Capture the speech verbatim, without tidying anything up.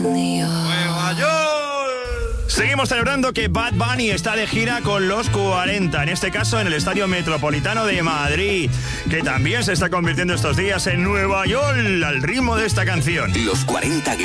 Nueva York. Seguimos celebrando que Bad Bunny está de gira con los cuarenta, en este caso en el Estadio Metropolitano de Madrid, que también se está convirtiendo estos días en Nueva York al ritmo de esta canción. Los cuarenta